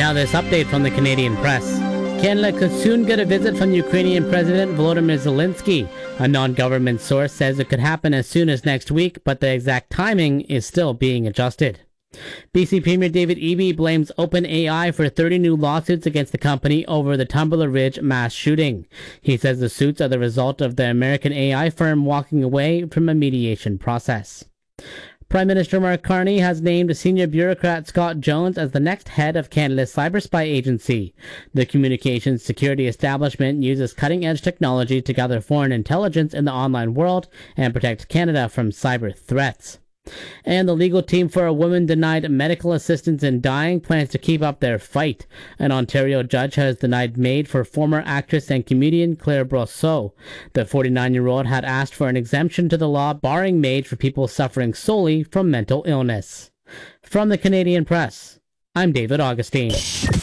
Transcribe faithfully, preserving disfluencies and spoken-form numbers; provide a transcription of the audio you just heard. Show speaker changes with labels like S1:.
S1: Now this update from the Canadian press. Canada could soon get a visit from Ukrainian President Volodymyr Zelensky. A non-government source says it could happen as soon as next week, but the exact timing is still being adjusted. B C Premier David Eby blames OpenAI for thirty new lawsuits against the company over the Tumbler Ridge mass shooting. He says the suits are the result of the American A I firm walking away from a mediation process. Prime Minister Mark Carney has named senior bureaucrat Scott Jones as the next head of Canada's cyber spy agency. The communications security establishment uses cutting-edge technology to gather foreign intelligence in the online world and protect Canada from cyber threats. And the legal team for a woman denied medical assistance in dying plans to keep up their fight. An Ontario judge has denied MAID for former actress and comedian Claire Brosseau. The forty-nine-year-old had asked for an exemption to the law barring MAID for people suffering solely from mental illness. From the Canadian Press, I'm David Augustine.